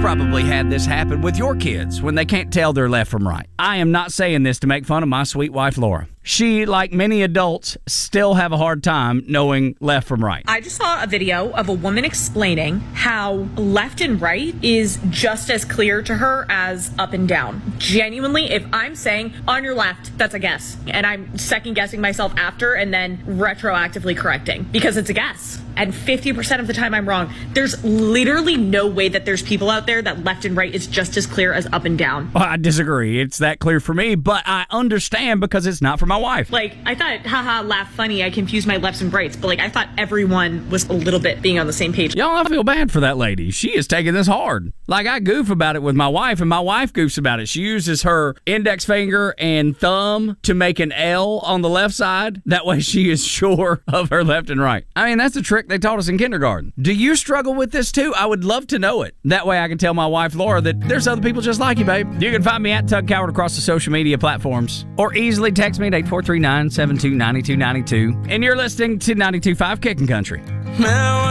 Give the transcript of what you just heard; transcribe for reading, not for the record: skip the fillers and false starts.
probably had this happen with your kids when they can't tell their left from right. I am not saying this to make fun of my sweet wife, Laura. She, like many adults, still have a hard time knowing left from right. I just saw a video of a woman explaining how left and right is just as clear to her as up and down. Genuinely, if I'm saying on your left, that's a guess. And I'm second guessing myself after and then retroactively correcting because it's a guess. And 50% of the time I'm wrong. There's literally no way that there's people out there that left and right is just as clear as up and down. Well, I disagree. It's that clear for me, but I understand because it's not for my wife. Like, I thought, haha, laugh funny, I confused my lefts and rights, but like, I thought everyone was a little bit being on the same page. Y'all, I feel bad for that lady. She is taking this hard. Like, I goof about it with my wife, and my wife goofs about it. She uses her index finger and thumb to make an L on the left side. That way she is sure of her left and right. I mean, that's a trick they taught us in kindergarten. Do you struggle with this too? I would love to know it. That way I can tell my wife, Laura, that there's other people just like you, babe. You can find me at Tug Coward across the social media platforms, or easily text me at 843-972-9292. And you're listening to 92.5 Kickin' Country. Now